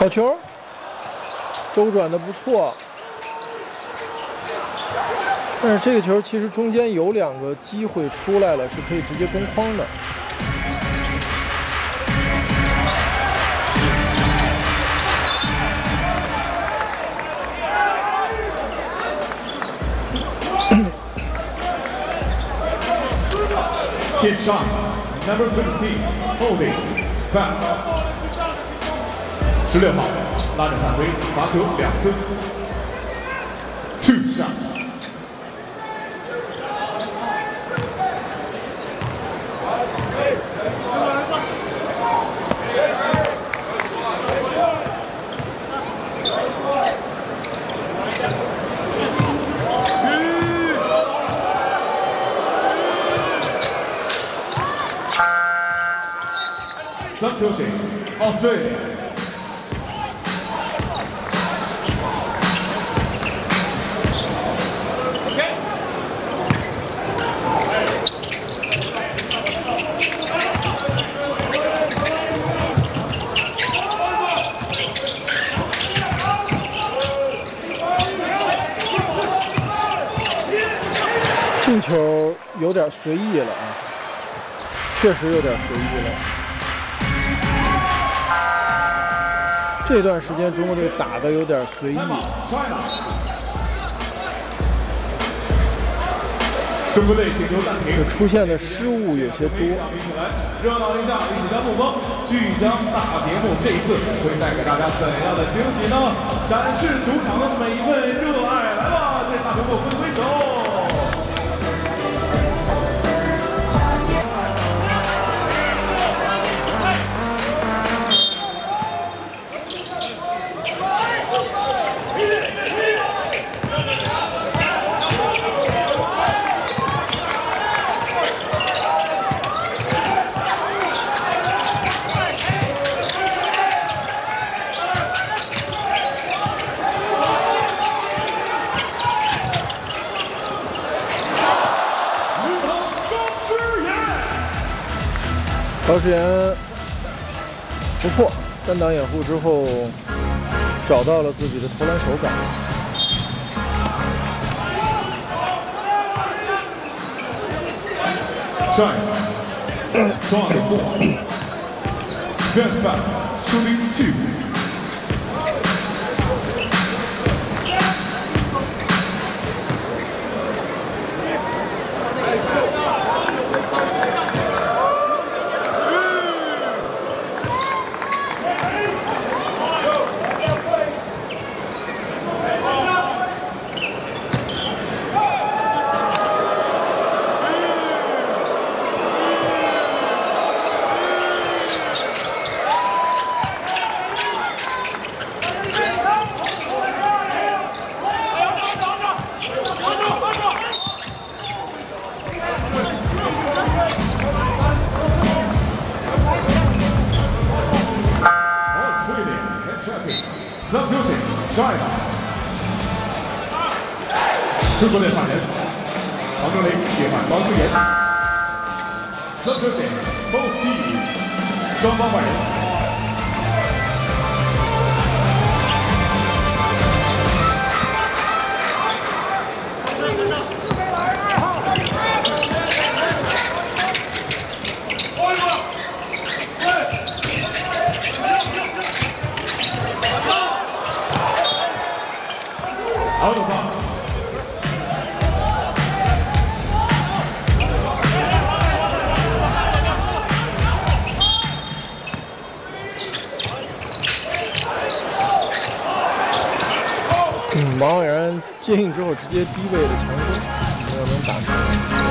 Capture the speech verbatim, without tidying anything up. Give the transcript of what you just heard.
好球，周转的不错。但是这个球其实中间有两个机会出来了，是可以直接攻框的。 Tip shot, number sixteen, holding, foul. 十六号拉着犯规，罚球两次。Two shots. Substitution, Australia. 这球有点随意了啊，确实有点随意了。这段时间中国队打的有点随意， 中国队请求暂停， 出现的失误有些多。 热闹一下，一起将目光聚焦大节目，这一次会带给大家怎样的惊喜呢？展示主场的每一份热爱，来吧，对大屏幕挥挥手。 高诗岩不错，单挡掩护之后找到了自己的投篮手感。 China, draw the ball. Best back, shooting two. Substitution, China. 中国队换人，黄忠林替换高诗岩。Substitution, both teams. 双方换人。Out of bounds. 嗯，王浩然接应之后直接低位的强攻，没有能打出来。